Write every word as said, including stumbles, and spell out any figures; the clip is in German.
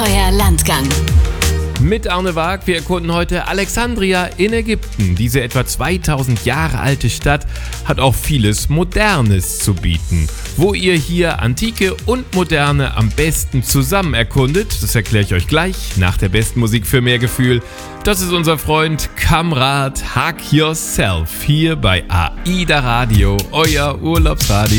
Abenteuerlandgang. Mit Arne Waag, wir erkunden heute Alexandria in Ägypten. Diese etwa zweitausend Jahre alte Stadt hat auch vieles Modernes zu bieten. Wo ihr hier Antike und Moderne am besten zusammen erkundet, das erkläre ich euch gleich nach der besten Musik für mehr Gefühl. Das ist unser Freund Kamrat Hug Yourself hier bei AIDA Radio, euer Urlaubsradio.